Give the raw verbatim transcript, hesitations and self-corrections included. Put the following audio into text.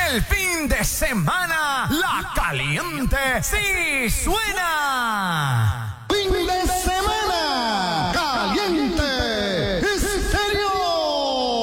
El fin de semana, la caliente sí suena.